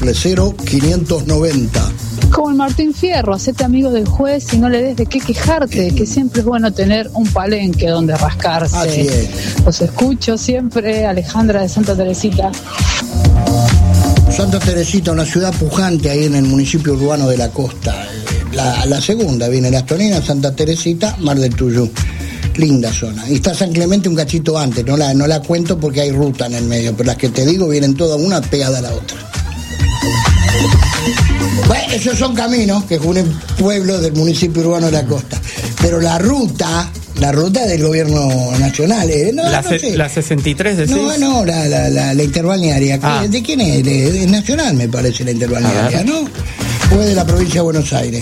590. Como el Martín Fierro, hacete amigo del juez y no le des de qué quejarte, que siempre es bueno tener un palenque donde rascarse. Así es. Los escucho siempre, Alejandra de Santa Teresita. Santa Teresita, una ciudad pujante ahí en el municipio urbano de la costa. La segunda viene Las Toninas, Santa Teresita, Mar del Tuyú. Linda zona. Y está San Clemente un cachito antes, no la cuento porque hay ruta en el medio, pero las que te digo vienen todas una pegada a la otra. Bueno, esos son caminos que unen pueblos del municipio urbano de la costa. Pero la ruta del gobierno nacional, la 63 decís. No, la interbalnearia. ¿De quién es? De nacional me parece la interbalnearia, ¿no? Fue de la provincia de Buenos Aires.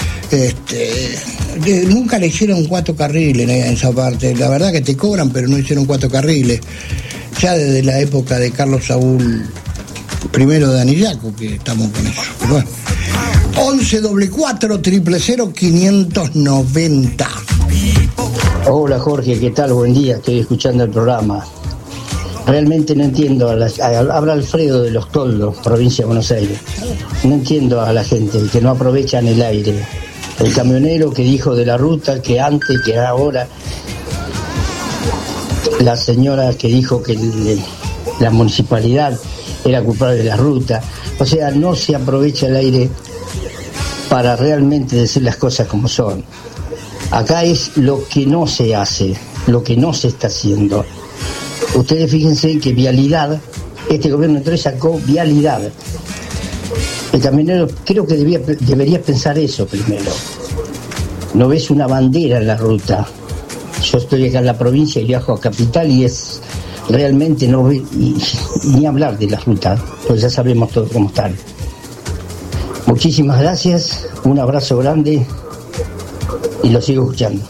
Nunca le hicieron 4 carriles en esa parte. La verdad que te cobran, pero no hicieron 4 carriles. Ya desde la época de Carlos Saúl I de Anillaco que estamos con eso. Pero bueno. 11 4 000 590. Hola Jorge, ¿qué tal? Buen día, estoy escuchando el programa. Realmente no entiendo, habla Alfredo de Los Toldos, provincia de Buenos Aires. No entiendo a la gente que no aprovechan el aire. El camionero que dijo de la ruta, que antes, que ahora. La señora que dijo que la municipalidad era culpable de la ruta. O sea, no se aprovecha el aire para realmente decir las cosas como son. Acá es lo que no se hace, lo que no se está haciendo. Ustedes fíjense que vialidad, este gobierno entró y sacó vialidad. El camionero creo que debería pensar eso primero. No ves una bandera en la ruta. Yo estoy acá en la provincia y viajo a Capital y es realmente no ve ni hablar de la ruta, pues ya sabemos todo cómo están. Muchísimas gracias, un abrazo grande y lo sigo escuchando.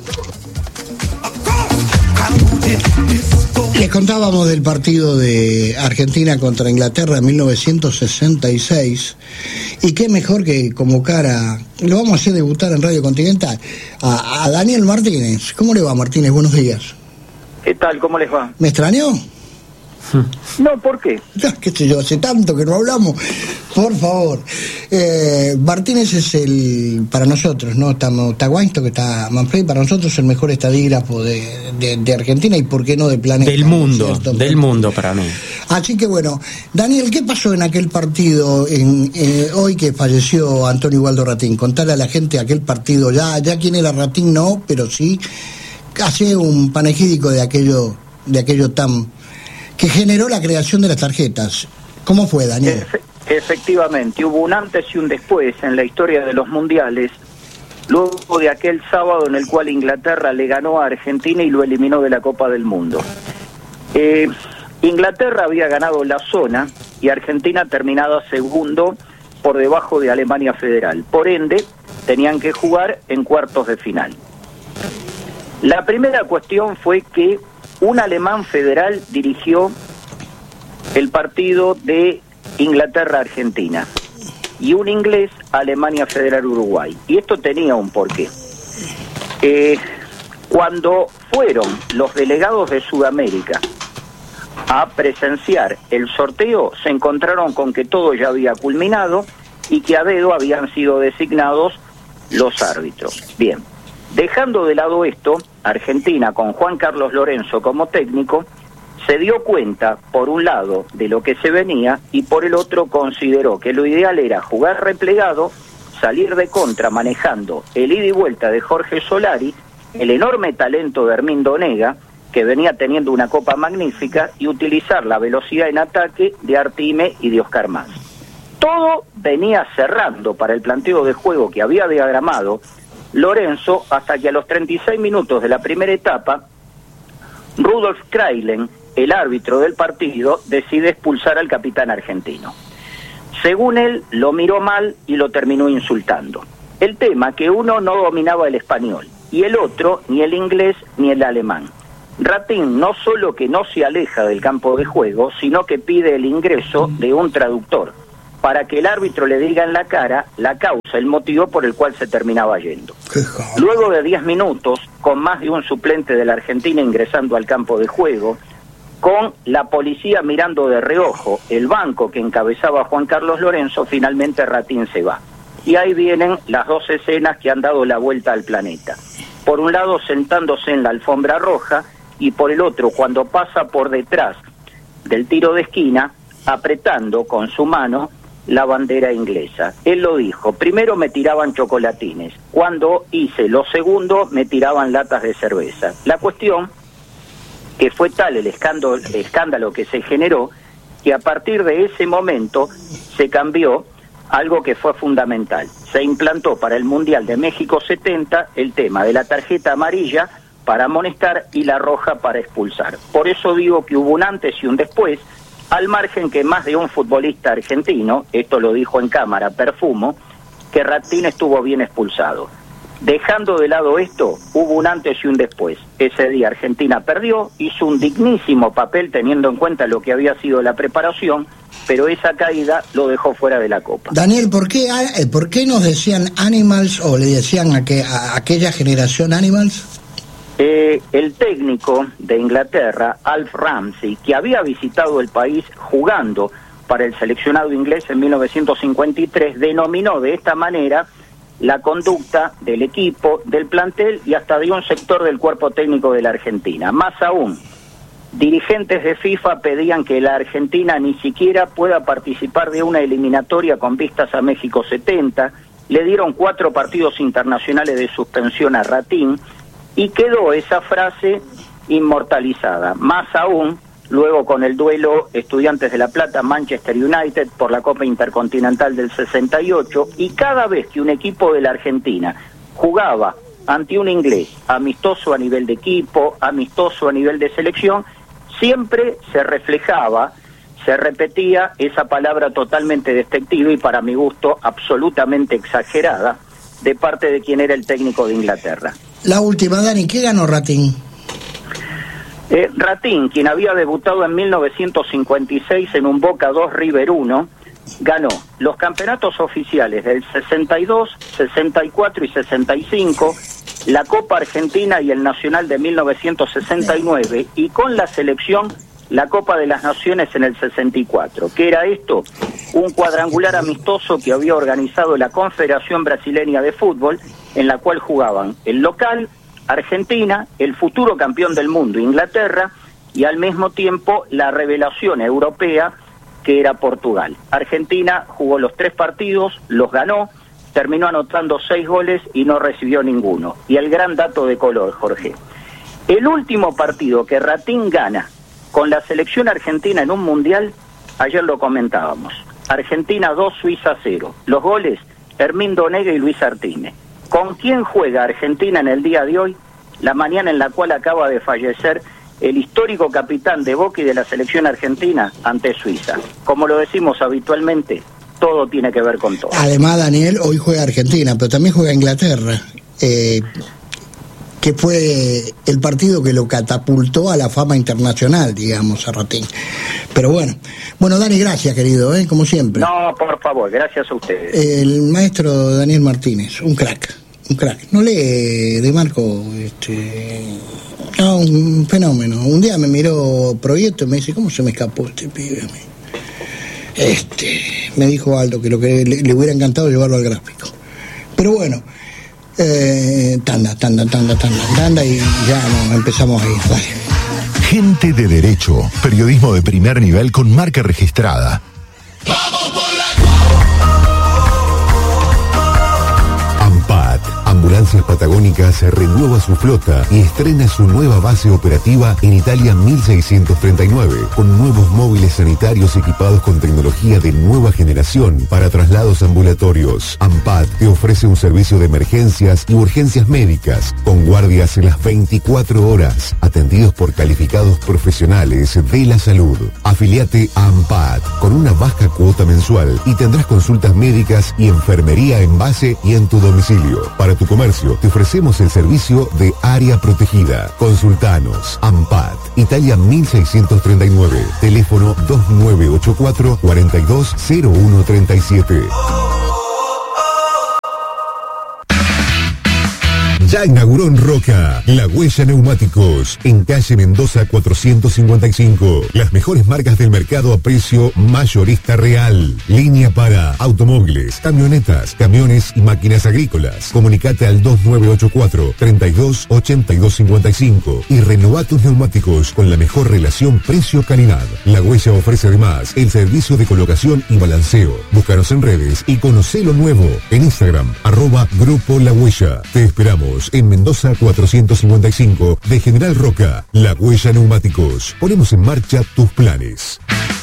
Les contábamos del partido de Argentina contra Inglaterra en 1966 y qué mejor que convocar lo vamos a hacer debutar en Radio Continental, a Daniel Martínez. ¿Cómo le va, Martínez? Buenos días. ¿Qué tal? ¿Cómo les va? ¿Me extrañó? No, ¿por qué? Qué sé yo, hace tanto que no hablamos. Por favor. Martínez es para nosotros, ¿no? Está Weinstock, está Manfredi, para nosotros el mejor estadígrafo de Argentina y por qué no de planeta. Del mundo para mí. Así que bueno, Daniel, ¿qué pasó en aquel partido hoy que falleció Antonio Ubaldo Ratín? Contale a la gente aquel partido, ya quién era Ratín no, pero sí hace un panegírico de aquello que generó la creación de las tarjetas. ¿Cómo fue, Daniel? Efectivamente, hubo un antes y un después en la historia de los mundiales, luego de aquel sábado en el cual Inglaterra le ganó a Argentina y lo eliminó de la Copa del Mundo. Inglaterra había ganado la zona y Argentina terminaba segundo por debajo de Alemania Federal. Por ende, tenían que jugar en cuartos de final. La primera cuestión fue que un alemán federal dirigió el partido de Inglaterra-Argentina y un inglés Alemania Federal-Uruguay. Y esto tenía un porqué. Cuando fueron los delegados de Sudamérica a presenciar el sorteo, se encontraron con que todo ya había culminado y que a dedo habían sido designados los árbitros. Bien, dejando de lado esto, Argentina, con Juan Carlos Lorenzo como técnico, se dio cuenta, por un lado, de lo que se venía y por el otro consideró que lo ideal era jugar replegado, salir de contra manejando el ida y vuelta de Jorge Solari, el enorme talento de Hermindo Onega, que venía teniendo una copa magnífica, y utilizar la velocidad en ataque de Artime y de Oscar Mas. Todo venía cerrando para el planteo de juego que había diagramado Lorenzo, hasta que a los 36 minutos de la primera etapa, Rudolf Kreilen, el árbitro del partido, decide expulsar al capitán argentino. Según él, lo miró mal y lo terminó insultando. El tema que uno no dominaba el español y el otro ni el inglés ni el alemán. Ratín no solo que no se aleja del campo de juego, sino que pide el ingreso de un traductor para que el árbitro le diga en la cara la causa, el motivo por el cual se terminaba yendo. Luego de 10 minutos, con más de un suplente de la Argentina ingresando al campo de juego, con la policía mirando de reojo el banco que encabezaba Juan Carlos Lorenzo, finalmente Ratín se va. Y ahí vienen las dos escenas que han dado la vuelta al planeta. Por un lado sentándose en la alfombra roja y por el otro cuando pasa por detrás del tiro de esquina apretando con su mano la bandera inglesa. Él lo dijo: primero me tiraban chocolatines, cuando hice lo segundo me tiraban latas de cerveza. La cuestión que fue tal el escándalo que se generó que a partir de ese momento se cambió algo que fue fundamental. Se implantó para el Mundial de México 70 el tema de la tarjeta amarilla para amonestar y la roja para expulsar. Por eso digo que hubo un antes y un después, al margen que más de un futbolista argentino, esto lo dijo en cámara Perfumo, que Ratín estuvo bien expulsado. Dejando de lado esto, hubo un antes y un después. Ese día Argentina perdió, hizo un dignísimo papel teniendo en cuenta lo que había sido la preparación, pero esa caída lo dejó fuera de la Copa. Daniel, ¿por qué nos decían Animals o le decían a aquella generación Animals? El técnico de Inglaterra, Alf Ramsey, que había visitado el país jugando para el seleccionado inglés en 1953, denominó de esta manera la conducta del equipo, del plantel y hasta de un sector del cuerpo técnico de la Argentina. Más aún, dirigentes de FIFA pedían que la Argentina ni siquiera pueda participar de una eliminatoria con vistas a México 70, le dieron 4 partidos internacionales de suspensión a Ratín, y quedó esa frase inmortalizada. Más aún, luego con el duelo Estudiantes de La Plata-Manchester United por la Copa Intercontinental del 68, y cada vez que un equipo de la Argentina jugaba ante un inglés, amistoso a nivel de equipo, amistoso a nivel de selección, siempre se reflejaba, se repetía esa palabra totalmente despectiva y para mi gusto absolutamente exagerada de parte de quien era el técnico de Inglaterra. La última, Dani, ¿qué ganó Ratín? Ratín, quien había debutado en 1956 en un Boca 2 River 1, ganó los campeonatos oficiales del 62, 64 y 65, la Copa Argentina y el Nacional de 1969, y con la selección la Copa de las Naciones en el 64. ¿Qué era esto? Un cuadrangular amistoso que había organizado la Confederación Brasileña de Fútbol, en la cual jugaban el local, Argentina, el futuro campeón del mundo, Inglaterra, y al mismo tiempo la revelación europea, que era Portugal. Argentina jugó los 3 partidos, los ganó, terminó anotando 6 goles y no recibió ninguno. Y el gran dato de color, Jorge: el último partido que Ratín gana con la selección argentina en un mundial, ayer lo comentábamos, Argentina 2, Suiza 0. Los goles, Hermindo Nega y Luis Artime. ¿Con quién juega Argentina en el día de hoy? La mañana en la cual acaba de fallecer el histórico capitán de Boca y de la selección argentina, ante Suiza. Como lo decimos habitualmente, todo tiene que ver con todo. Además, Daniel, hoy juega Argentina, pero también juega Inglaterra, que fue el partido que lo catapultó a la fama internacional, digamos, a Ratín. Pero bueno, Dani, gracias, querido, como siempre. No, por favor, gracias a ustedes. El maestro Daniel Martínez, un crack. No lee de Marco, un fenómeno. Un día me miró Proyecto y me dice: ¿cómo se me escapó este pibe a mí? Me dijo Aldo que lo que le hubiera encantado llevarlo al gráfico. Pero bueno, tanda y ya no, empezamos ahí. Vale. Gente de Derecho, periodismo de primer nivel con marca registrada. ¡Vamos por la AMPAT, Ambulancias Patagónicas, renueva su flota y estrena su nueva base operativa en Italia 1639, con nuevos móviles sanitarios equipados con tecnología de nueva generación para traslados ambulatorios. AMPAT te ofrece un servicio de emergencias y urgencias médicas, con guardias en las 24 horas, atendidos por calificados profesionales de la salud. Afiliate a AMPAT con una baja cuota mensual y tendrás consultas médicas y enfermería en base y en tu domicilio. Para tu comercio, te ofrecemos el servicio de área protegida. Consultanos. AMPAT, Italia 1639, teléfono 2984-420137. Ya inauguró en Roca La Huella Neumáticos, en calle Mendoza 455. Las mejores marcas del mercado a precio mayorista real. Línea para automóviles, camionetas, camiones y máquinas agrícolas. Comunicate al 2984 32 82 55 y renová tus neumáticos con la mejor relación precio-calidad. La Huella ofrece además el servicio de colocación y balanceo. Búscanos en redes y conocé lo nuevo en Instagram, @Grupo La Huella. Te esperamos en Mendoza 455 de General Roca. La Huella Neumáticos. Ponemos en marcha tus planes.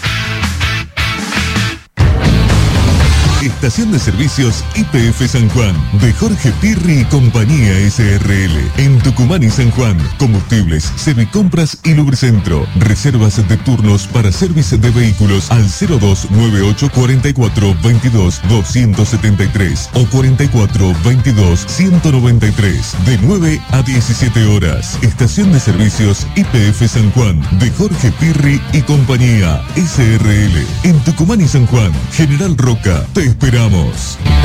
Estación de Servicios YPF San Juan, de Jorge Pirri y Compañía SRL. En Tucumán y San Juan, combustibles, servicompras y lubricentro. Reservas de turnos para servicio de vehículos al 0298 44 22 273 o 44 22 193, de 9 a 17 horas. Estación de Servicios YPF San Juan, de Jorge Pirri y Compañía SRL. En Tucumán y San Juan, General Roca. Te esperamos.